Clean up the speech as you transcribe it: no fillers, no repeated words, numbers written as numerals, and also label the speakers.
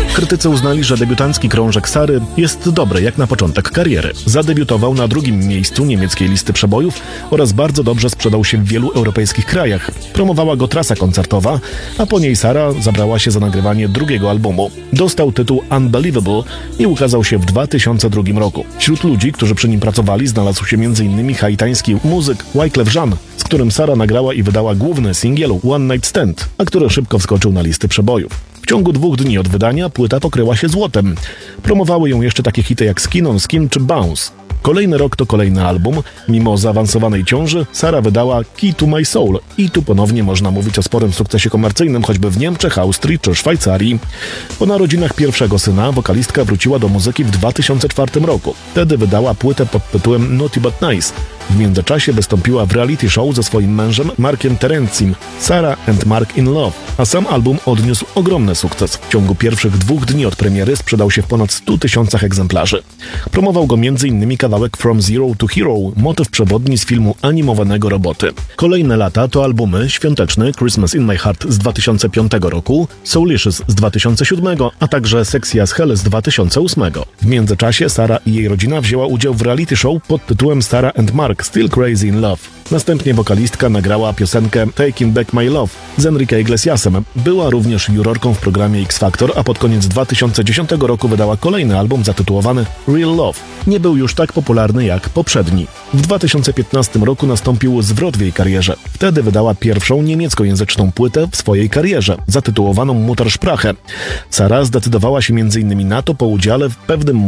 Speaker 1: Krytycy uznali, że debiutancki krążek Sary jest dobry jak na początek kariery. Zadebiutował na drugim miejscu niemieckiej listy przebojów oraz bardzo dobrze sprzedał się w wielu europejskich krajach. Promowała go trasa koncertowa, a po niej Sara zabrała się za nagrywanie drugiego albumu. Dostał tytuł Unbelievable i ukazał się w 2002 roku. Wśród ludzi, którzy przy nim pracowali, znalazł się m.in. haitański muzyk Wyclef Jean, z którym Sara nagrała i wydała główny singiel One Night Stand, a który szybko wskoczył na listy przebojów. W ciągu 2 dni od wydania płyta pokryła się złotem. Promowały ją jeszcze takie hity jak Skin on Skin czy Bounce. Kolejny rok to kolejny album. Mimo zaawansowanej ciąży, Sara wydała Key to My Soul i tu ponownie można mówić o sporym sukcesie komercyjnym, choćby w Niemczech, Austrii czy Szwajcarii. Po narodzinach pierwszego syna wokalistka wróciła do muzyki w 2004 roku. Wtedy wydała płytę pod tytułem Naughty But Nice. W międzyczasie wystąpiła w reality show ze swoim mężem Markiem Terencim, Sara and Mark in Love, a sam album odniósł ogromny sukces. W ciągu pierwszych 2 dni od premiery sprzedał się w ponad 100 000 egzemplarzy. Promował go m.in. kawałek From Zero to Hero, motyw przewodni z filmu animowanego Roboty. Kolejne lata to albumy Świąteczny Christmas in My Heart z 2005 roku, Soulicious z 2007, a także Sexy as Hell z 2008. W międzyczasie Sara i jej rodzina wzięła udział w reality show pod tytułem Sara and Mark Still Crazy in Love. Następnie wokalistka nagrała piosenkę Taking Back My Love z Enrique Iglesiasem. Była również jurorką w programie X Factor, a pod koniec 2010 roku wydała kolejny album zatytułowany Real Love. Nie był już tak popularny jak poprzedni. W 2015 roku nastąpił zwrot w jej karierze. Wtedy wydała pierwszą niemieckojęzyczną płytę w swojej karierze, zatytułowaną Muttersprache. Sara zdecydowała się m.in. na to po udziale w pewnym